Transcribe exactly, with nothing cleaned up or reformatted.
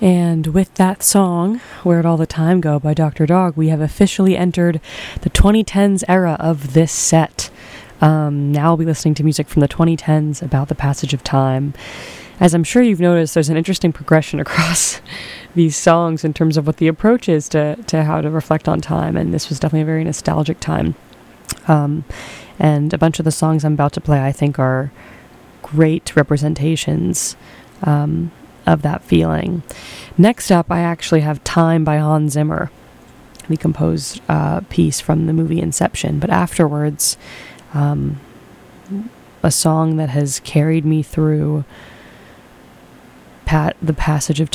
And with that song, Where'd All the Time Go by Doctor Dog, we have officially entered the twenty tens era of this set. Um, now we'll be listening to music from the twenty tens about the passage of time. As I'm sure you've noticed, there's an interesting progression across these songs in terms of what the approach is to, to how to reflect on time, and this was definitely a very nostalgic time. Um, and a bunch of the songs I'm about to play, I think, are great representations um, of that feeling. Next up, I actually have Time by Hans Zimmer, the composed uh, piece from the movie Inception. But afterwards, um, a song that has carried me through pat- the passage of